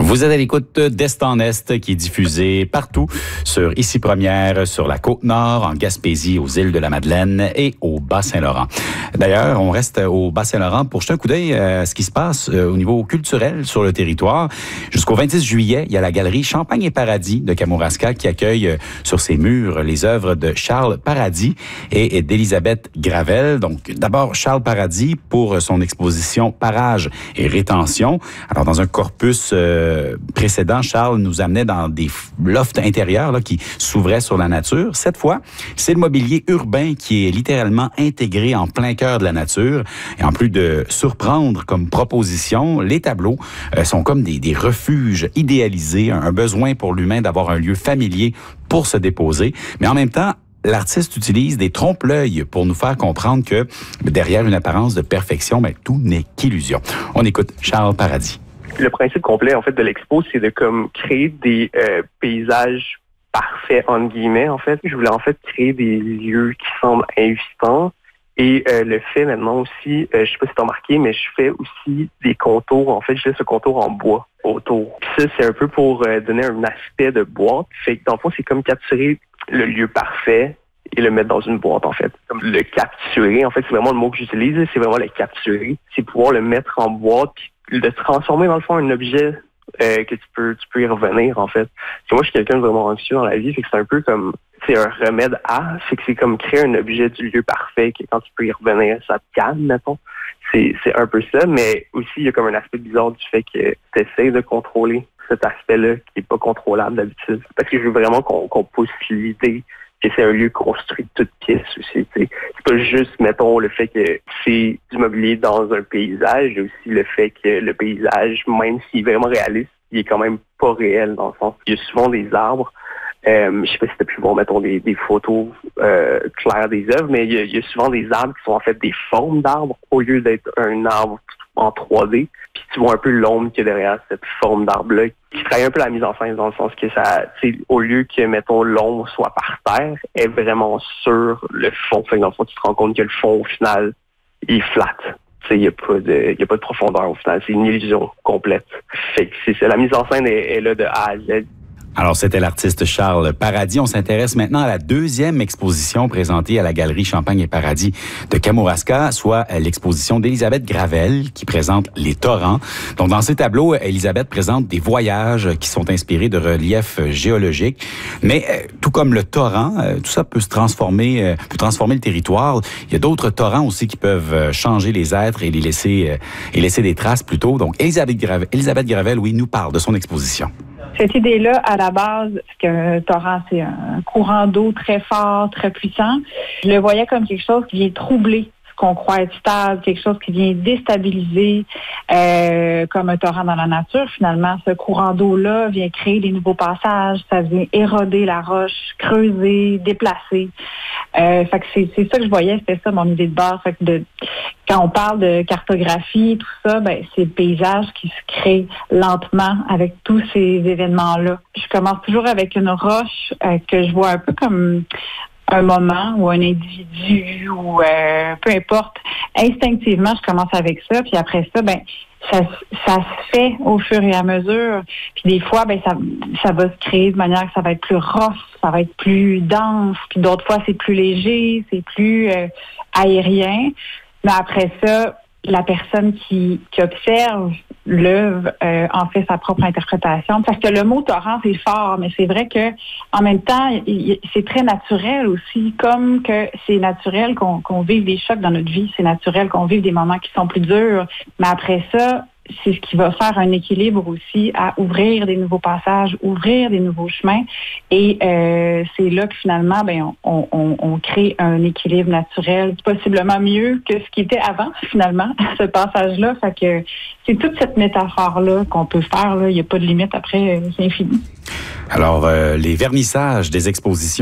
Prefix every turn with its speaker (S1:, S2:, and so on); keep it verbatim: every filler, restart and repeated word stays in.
S1: Vous êtes à l'écoute d'Est en Est qui est diffusé partout sur Ici Première, sur la Côte-Nord, en Gaspésie, aux îles de la Madeleine et au Bas-Saint-Laurent. D'ailleurs, on reste au Bas-Saint-Laurent pour jeter un coup d'œil à ce qui se passe au niveau culturel sur le territoire. Jusqu'au vingt-six juillet, il y a la galerie Champagne et Paradis de Kamouraska qui accueille sur ses murs les œuvres de Charles Paradis et d'Élisabeth Gravel. Donc, d'abord, Charles Paradis pour son exposition Parage et rétention. Alors, dans un corpus euh, précédent, Charles nous amenait dans des lofts intérieurs là, qui s'ouvraient sur la nature. Cette fois, c'est le mobilier urbain qui est littéralement intégré en plein cœur de la nature. Et en plus de surprendre comme proposition, les tableaux euh, sont comme des, des refuges idéalisés, un, un besoin pour l'humain d'avoir un lieu familier pour se déposer. Mais en même temps, l'artiste utilise des trompe-l'œil pour nous faire comprendre que derrière une apparence de perfection, ben, tout n'est qu'illusion. On écoute Charles Paradis.
S2: Le principe complet en fait de l'expo, c'est de comme créer des euh, paysages parfaits entre guillemets. En fait, je voulais en fait créer des lieux qui semblent invitants. Et euh, le fait maintenant aussi, euh, je sais pas si t'as remarqué, mais je fais aussi des contours. En fait, je laisse ce contour en bois autour. Puis ça, c'est un peu pour euh, donner un aspect de boîte. Fait que dans le fond, c'est comme capturer le lieu parfait et le mettre dans une boîte, en fait. Comme le capturer, en fait, c'est vraiment le mot que j'utilise, c'est vraiment le capturer. C'est pouvoir le mettre en boîte puis le transformer, dans le fond, en un objet euh, que tu peux tu peux y revenir, en fait. Parce que moi, je suis quelqu'un de vraiment anxieux dans la vie, fait que c'est un peu comme... C'est un remède à, c'est que c'est comme créer un objet du lieu parfait, que quand tu peux y revenir, ça te calme, mettons. C'est, c'est un peu ça, mais aussi, il y a comme un aspect bizarre du fait que tu essaies de contrôler cet aspect-là qui est pas contrôlable d'habitude. Parce que je veux vraiment qu'on, qu'on pousse l'idée que c'est un lieu construit de toutes pièces aussi. T'sais. C'est pas juste, mettons, le fait que c'est du mobilier dans un paysage, il y a aussi le fait que le paysage, même s'il est vraiment réaliste, il est quand même pas réel dans le sens. Il y a souvent des arbres. Euh, je sais pas si tu as pu voir, mettons, des, des photos euh, claires des œuvres, mais il y, a, il y a souvent des arbres qui sont en fait des formes d'arbres au lieu d'être un arbre en trois D. Puis tu vois un peu l'ombre qu'il y a derrière cette forme d'arbre-là, qui travaille un peu la mise en scène dans le sens que ça, tu sais, au lieu que, mettons, l'ombre soit par terre, est vraiment sur le fond. Fait que dans le fond, tu te rends compte que le fond, au final, il est flat. Il n'y a pas de, y a pas de profondeur au final. C'est une illusion complète. Fait que c'est ça. La mise en scène est, est là de A à Z.
S1: Alors, c'était l'artiste Charles Paradis. On s'intéresse maintenant à la deuxième exposition présentée à la galerie Champagne et Paradis de Kamouraska, soit l'exposition d'Élisabeth Gravel qui présente les torrents. Donc, dans ces tableaux, Élisabeth présente des voyages qui sont inspirés de reliefs géologiques. Mais tout comme le torrent, tout ça peut se transformer, peut transformer le territoire. Il y a d'autres torrents aussi qui peuvent changer les êtres et les laisser, et laisser des traces plutôt. Donc, Élisabeth Gravel, Élisabeth Gravel, oui, nous parle de son exposition.
S3: Cette idée-là, à la base, parce qu'un torrent, c'est un courant d'eau très fort, très puissant, je le voyais comme quelque chose qui vient troubler ce qu'on croit être stable, quelque chose qui vient déstabiliser, euh, comme un torrent dans la nature. Finalement, ce courant d'eau-là vient créer des nouveaux passages, ça vient éroder la roche, creuser, déplacer. Euh, fait que c'est, c'est ça que je voyais, c'était ça mon idée de base. Fait que de, quand on parle de cartographie, tout ça, ben c'est le paysage qui se crée lentement avec tous ces événements-là. Je commence toujours avec une roche euh, que je vois un peu comme un moment ou un individu ou euh, peu importe. Instinctivement, je commence avec ça, puis après ça, ben ça, ça se fait au fur et à mesure. Puis des fois, ben ça, ça va se créer de manière que ça va être plus rough, ça va être plus dense. Puis d'autres fois, c'est plus léger, c'est plus euh, aérien. Mais après ça, la personne qui, qui observe l'œuvre euh, en fait sa propre interprétation. Parce que le mot torrent, c'est fort, mais c'est vrai que en même temps, il, c'est très naturel aussi. Comme que c'est naturel qu'on, qu'on vive des chocs dans notre vie, c'est naturel qu'on vive des moments qui sont plus durs. Mais après ça, c'est ce qui va faire un équilibre aussi à ouvrir des nouveaux passages, ouvrir des nouveaux chemins. Et euh, c'est là que finalement, ben, on, on, on crée un équilibre naturel, possiblement mieux que ce qui était avant, finalement, ce passage-là. Fait que c'est toute cette métaphore-là qu'on peut faire. Là. Il n'y a pas de limite après, c'est infini.
S1: Alors, euh, les vernissages des expositions